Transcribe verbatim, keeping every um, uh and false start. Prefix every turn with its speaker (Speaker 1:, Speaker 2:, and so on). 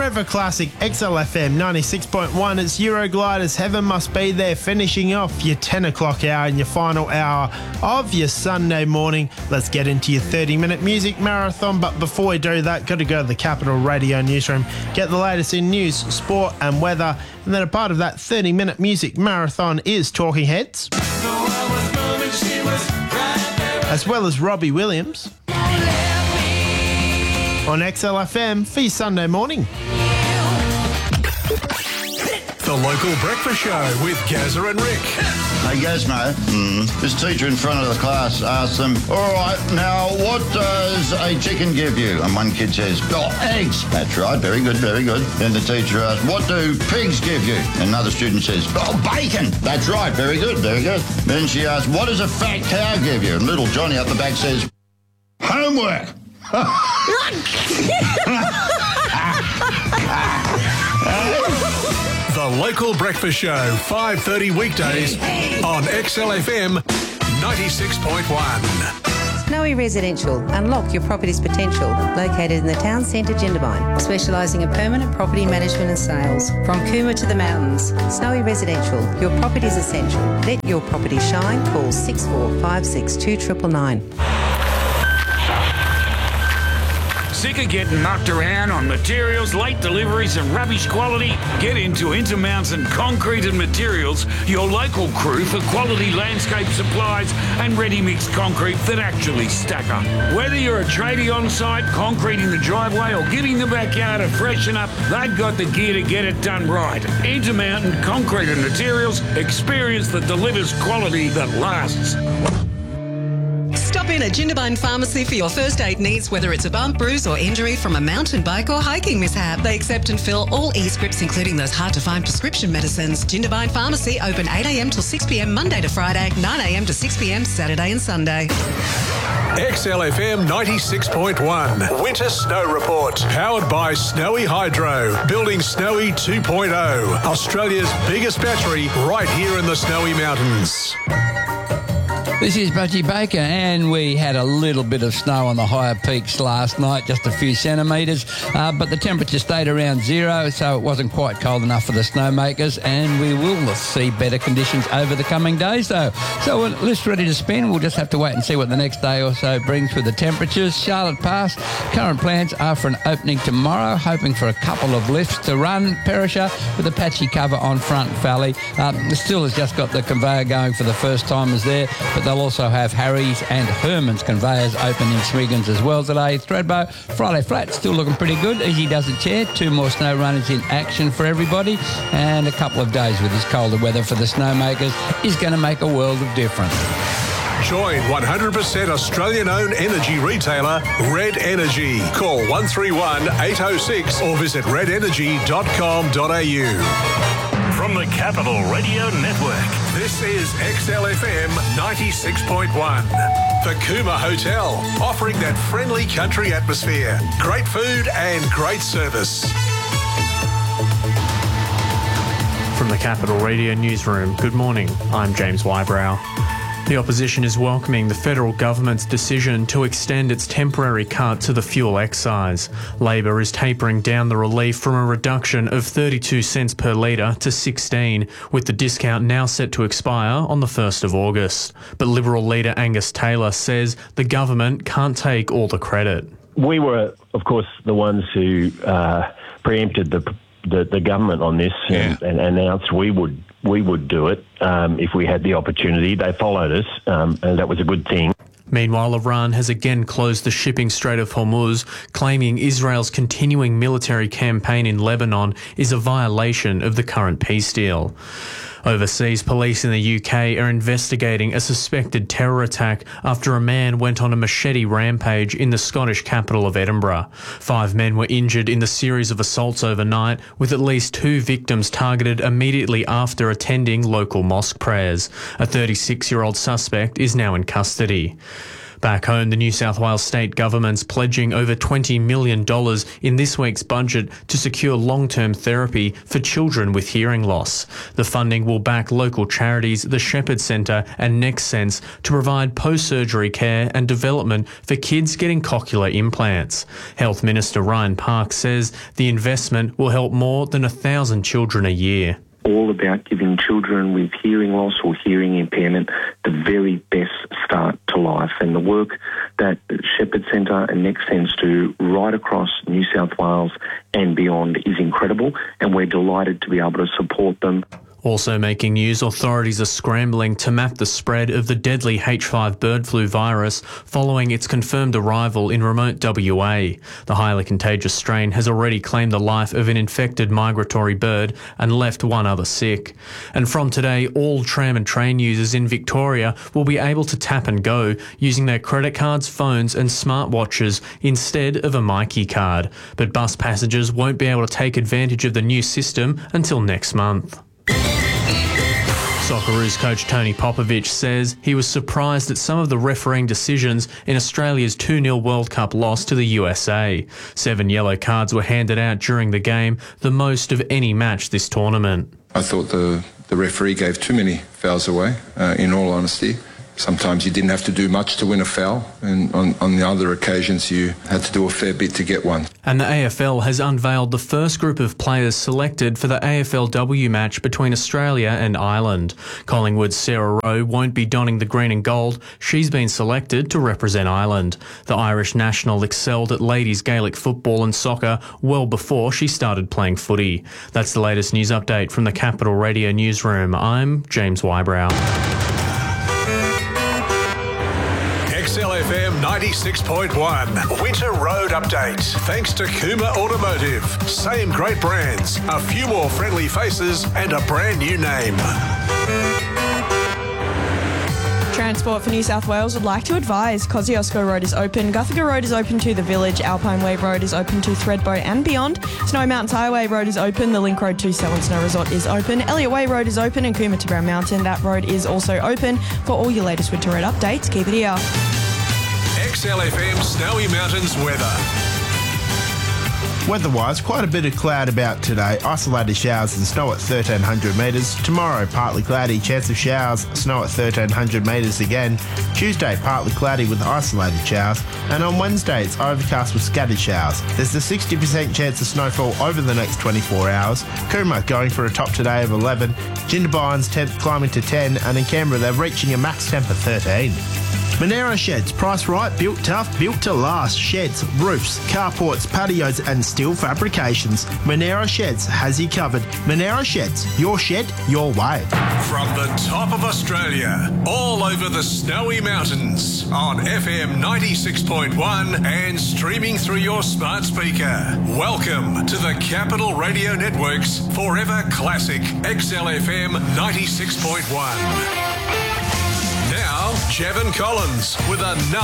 Speaker 1: Forever Classic X L F M ninety-six point one. It's Eurogliders. Heaven Must Be There, finishing off your ten o'clock hour and your final hour of your Sunday morning. Let's get into your thirty minute music marathon. But before we do that, got to go to the Capital Radio newsroom, get the latest in news, sport and weather. And then a part of that thirty minute music marathon is Talking Heads, as well as Robbie Williams on X L F M for your Sunday morning.
Speaker 2: The Local Breakfast Show with Gazza and Rick.
Speaker 3: Hey Gazmo, mm. this teacher in front of the class asked them, all right, now what does a chicken give you? And one kid says, oh, eggs. That's right, very good, very good. Then the teacher asked, what do pigs give you? And another student says, oh, bacon. That's right, very good, very good. Then she asked, what does a fat cow give you? And little Johnny up the back says, homework.
Speaker 2: The Local Breakfast Show, five thirty weekdays on X L F M ninety-six point one.
Speaker 4: Snowy Residential. Unlock your property's potential. Located in the town centre, Jindabyne. Specialising in permanent property management and sales. From Cooma to the mountains. Snowy Residential. Your property's essential. Let your property shine. Call six four five six two nine nine nine.
Speaker 5: Sick of getting knocked around on materials, late deliveries and rubbish quality? Get into Intermountain Concrete and Materials, your local crew for quality landscape supplies and ready-mix concrete that actually stack up. Whether you're a tradie on site, concreting the driveway or giving the backyard a freshen up, they've got the gear to get it done right. Intermountain Concrete and Materials, experience that delivers quality that lasts.
Speaker 6: Stop in at Jindabyne Pharmacy for your first aid needs, whether it's a bump, bruise or injury from a mountain bike or hiking mishap. They accept and fill all e-scripts, including those hard-to-find prescription medicines. Jindabyne Pharmacy, open eight a m till six p m Monday to Friday, nine a m to six p m Saturday and Sunday.
Speaker 2: X L F M ninety-six point one. Winter Snow Report. Powered by Snowy Hydro. Building Snowy two point oh. Australia's biggest battery right here in the Snowy Mountains.
Speaker 7: This is Budgie Baker, and we had a little bit of snow on the higher peaks last night, just a few centimetres, uh, but the temperature stayed around zero, so it wasn't quite cold enough for the snowmakers, and we will see better conditions over the coming days, though. So we're list ready to spin. We'll just have to wait and see what the next day or so brings with the temperatures. Charlotte Pass, current plans are for an opening tomorrow, hoping for a couple of lifts to run. Perisher with a patchy cover on Front Valley. Um, still has just got the conveyor going for the first timers there, but they'll also have Harry's and Herman's conveyors open in Swiggins as well today. Thredbo, Friday Flat, still looking pretty good. Easy does it chair. Two more snow runners in action for everybody. And a couple of days with this colder weather for the snowmakers is going to make a world of difference.
Speaker 2: Join one hundred percent Australian-owned energy retailer Red Energy. Call one three one eight oh six or visit red energy dot com dot a u.
Speaker 8: From the Capital Radio Network,
Speaker 2: this is X L F M ninety-six point one. The Cooma Hotel, offering that friendly country atmosphere, great food and great service.
Speaker 9: From the Capital Radio Newsroom, good morning. I'm James Wybrow. The opposition is welcoming the federal government's decision to extend its temporary cut to the fuel excise. Labor is tapering down the relief from a reduction of thirty-two cents per litre to sixteen, with the discount now set to expire on the first of August. But Liberal leader Angus Taylor says the government can't take all the credit.
Speaker 10: We were, of course, the ones who uh, preempted the, the the government on this and, yeah. and announced we would we would do it um, if we had the opportunity. They followed us, um, and that was a good thing.
Speaker 9: Meanwhile, Iran has again closed the shipping Strait of Hormuz, claiming Israel's continuing military campaign in Lebanon is a violation of the current peace deal. Overseas, police in the U K are investigating a suspected terror attack after a man went on a machete rampage in the Scottish capital of Edinburgh. Five men were injured in the series of assaults overnight, with at least two victims targeted immediately after attending local mosque prayers. A thirty-six-year-old suspect is now in custody. Back home, the New South Wales state government's pledging over twenty million dollars in this week's budget to secure long-term therapy for children with hearing loss. The funding will back local charities, the Shepherd Centre and NextSense, to provide post-surgery care and development for kids getting cochlear implants. Health Minister Ryan Parks says the investment will help more than a thousand children a year.
Speaker 11: All about giving children with hearing loss or hearing impairment the very best start to life. And the work that Shepherd Centre and NextSense do right across New South Wales and beyond is incredible, and we're delighted to be able to support them.
Speaker 9: Also making news, authorities are scrambling to map the spread of the deadly H five bird flu virus following its confirmed arrival in remote W A. The highly contagious strain has already claimed the life of an infected migratory bird and left one other sick. And from today, all tram and train users in Victoria will be able to tap and go using their credit cards, phones and smartwatches instead of a Myki card. But bus passengers won't be able to take advantage of the new system until next month. Socceroos coach Tony Popovic says he was surprised at some of the refereeing decisions in Australia's two nil World Cup loss to the U S A. Seven yellow cards were handed out during the game, the most of any match this tournament.
Speaker 12: I thought the, the referee gave too many fouls away, uh, in all honesty. Sometimes you didn't have to do much to win a foul, and on, on the other occasions you had to do a fair bit to get one.
Speaker 9: And the A F L has unveiled the first group of players selected for the A F L W match between Australia and Ireland. Collingwood's Sarah Rowe won't be donning the green and gold. She's been selected to represent Ireland. The Irish national excelled at ladies Gaelic football and soccer well before she started playing footy. That's the latest news update from the Capital Radio newsroom. I'm James Wybrow.
Speaker 2: X L F M ninety-six point one Winter Road Update. Thanks to Kuma Automotive. Same great brands, a few more friendly faces and a brand new name.
Speaker 13: Transport for New South Wales would like to advise Kosciuszko Road is open, Guthaga Road is open to the Village, Alpine Wave Road is open to Thredbo and beyond, Snowy Mountains Highway Road is open, the Link Road to Selwyn Snow Resort is open, Elliott Way Road is open and Cooma to Brown Mountain, that road is also open. For all your latest winter road updates, keep it here.
Speaker 2: X L F M Snowy Mountains weather.
Speaker 1: Weather-wise, quite a bit of cloud about today. Isolated showers and snow at thirteen hundred metres. Tomorrow, partly cloudy, chance of showers, snow at thirteen hundred metres again. Tuesday, partly cloudy with isolated showers. And on Wednesday, it's overcast with scattered showers. There's a sixty percent chance of snowfall over the next twenty-four hours. Cooma going for a top today of eleven. Jindabyne's tenth climbing to ten. And in Canberra, they're reaching a max temp of thirteen. Monero Sheds, price right, built tough, built to last. Sheds, roofs, carports, patios and steel fabrications. Monero Sheds has you covered. Monero Sheds, your shed, your way.
Speaker 2: From the top of Australia, all over the Snowy Mountains, on F M ninety-six point one and streaming through your smart speaker. Welcome to the Capital Radio Network's Forever Classic X L F M ninety-six point one. Now, Jevon Collins with another